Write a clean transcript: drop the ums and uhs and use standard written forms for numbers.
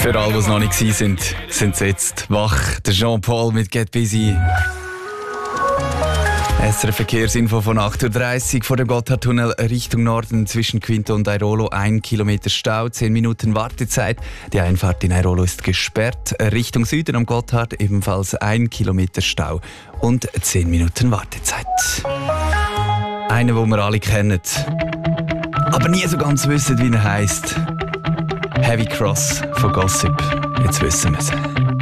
Für alle, die es noch nicht waren, sind sie jetzt wach. Der Jean-Paul mit «Get Busy». SRF Verkehrsinfo von 8.30 Uhr vor dem Gotthardtunnel Richtung Norden zwischen Quinto und Airolo 1 Kilometer Stau, 10 Minuten Wartezeit. Die Einfahrt in Airolo ist gesperrt. Richtung Süden am Gotthard ebenfalls 1 Kilometer Stau und 10 Minuten Wartezeit. Einen, den wir alle kennen, aber nie so ganz wissen, wie er heisst. Heavy Cross von Gossip. Jetzt wissen wir es.